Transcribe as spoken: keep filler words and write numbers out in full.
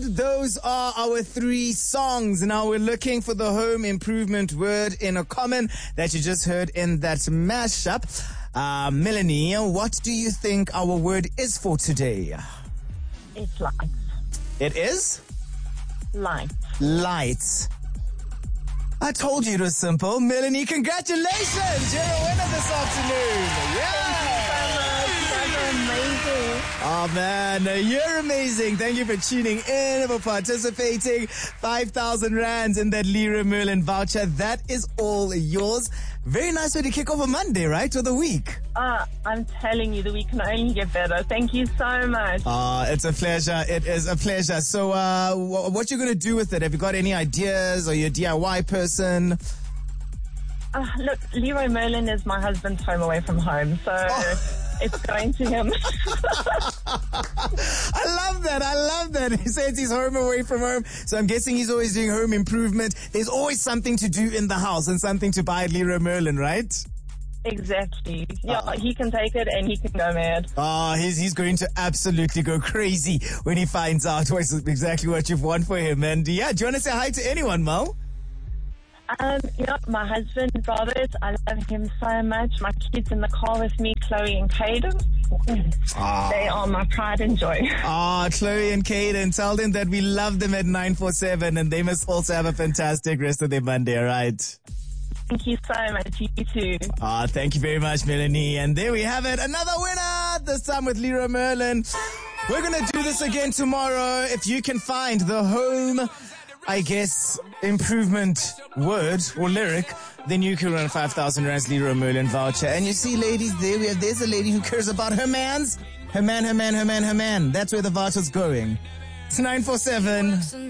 those are our three songs. Now we're looking for the home improvement word in a common that you just heard in that mashup. Uh, Melanie, what do you think our word is for today? It's lights. It is? Lights. Lights. I told you it was simple. Melanie, congratulations! You're a winner this afternoon. Yeah! Amazing. Oh man, you're amazing. Thank you for tuning in, for participating. five thousand rands in that Leroy Merlin voucher. That is all yours. Very nice way to kick off a Monday, right? Or the week. Uh, I'm telling you, the week can only get better. Thank you so much. Ah, uh, it's a pleasure. It is a pleasure. So, uh, w- what you going to do with it? Have you got any ideas? Are you a D I Y person? Uh, look, Leroy Merlin is my husband's home away from home, so oh. It's going to him. I love that. I love that. He says he's home away from home, so I'm guessing he's always doing home improvement. There's always something to do in the house and something to buy at Leroy Merlin, right? Exactly. Yeah, uh, he can take it and he can go mad. Ah, uh, he's he's going to absolutely go crazy when he finds out what's exactly what you've won for him. And yeah, do you want to say hi to anyone, Mo? Um, you know, my husband, Robert, I love him so much. My kids in the car with me, Chloe and Caden. Ah. They are my pride and joy. Ah, Chloe and Caden, tell them that we love them at nine four seven and they must also have a fantastic rest of their Monday, right? Thank you so much. You too. Ah, thank you very much, Melanie. And there we have it. Another winner, this time with Leroy Merlin. We're going to do this again tomorrow. If you can find the home, I guess, improvement word or lyric, then you can run five thousand rands Leroy Merlin voucher. And you see, ladies, there we have, there's a lady who cares about her mans. Her man, her man, her man, her man. That's where the voucher's going. It's nine four seven.